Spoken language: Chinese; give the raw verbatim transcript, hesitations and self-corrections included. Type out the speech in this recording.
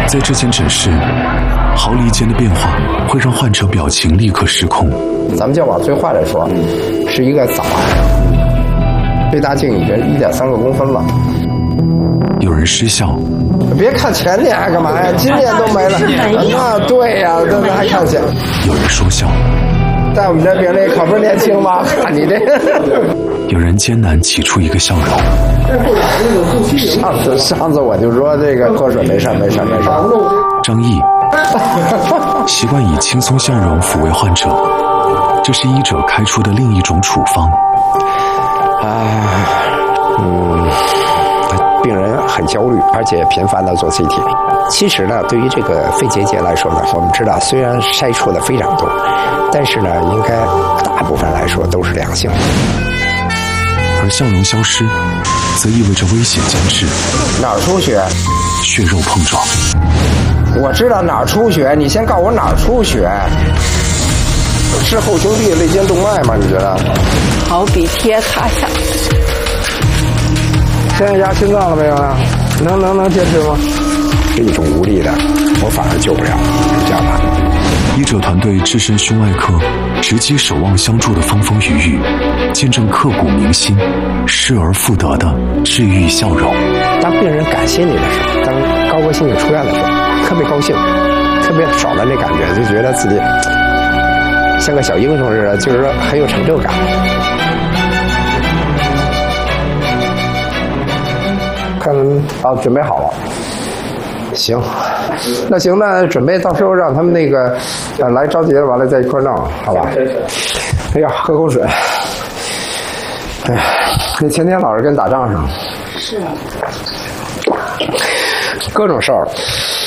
在这间诊室，毫厘间的变化会让患者表情立刻失控。 咱们就往最坏的说，是一个早癌，最大径已经一点三个公分了。 有人失笑， 别看前年还干嘛呀？今年都没了。那对呀，那还看前。 有人说笑， 在我们这病例可不是年轻吗？你这。 有人艰难挤出一个笑容。 上次上次我就说这个喝水没事没事没事。 张毅习惯以轻松笑容抚慰患者，这是医者开出的另一种处方。 啊，嗯，病人很焦虑，而且频繁的做 C T。其实呢，对于这个肺结节来说呢，我们知道虽然筛出的非常多，但是呢，应该大部分来说都是良性的。 而笑容消失，则意味着危险将至。 哪儿出血？ 血肉碰撞。 我知道哪儿出血，你先告诉我哪儿出血。是后胸壁肋间动脉吗？你觉得？ 好比铁塔下。 现在压心脏了没有呢？能能能坚持吗？是一种无力的，我反而救不了，这样吧。 医者团队置身胸外科，直击守望相助的风风雨雨，见证刻骨铭心、失而复得的治愈笑容。 当病人感谢你的时候，当高高兴兴出院的时候，特别高兴，特别爽的那感觉，就觉得自己像个小英雄似的，就是说很有成就感。看啊，准备好了。行，那行，那准备到时候让他们那个呃来着急了，完了再一块弄，好吧？哎呀，喝口水。哎呀，那前天老是跟打仗上。 是啊。 各种事儿。